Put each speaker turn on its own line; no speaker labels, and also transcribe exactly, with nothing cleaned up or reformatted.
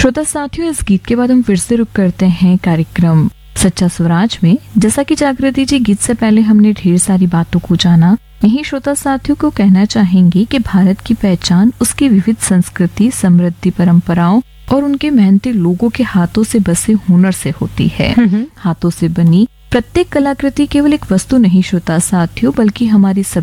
श्रोता साथियों, इस गीत के बाद हम फिर से रुक करते हैं कार्यक्रम सच्चा स्वराज में। जैसा कि जागृति जी, गीत से पहले हमने ढेर सारी बातों को जाना। यही श्रोता साथियों को कहना चाहेंगे कि भारत की पहचान उसकी विविध संस्कृति, समृद्धि परंपराओं और उनके मेहनती लोगों के हाथों से बसे हुनर से होती है। हाथों से बनी प्रत्येक कलाकृति केवल एक वस्तु नहीं श्रोता साथियों, बल्कि हमारी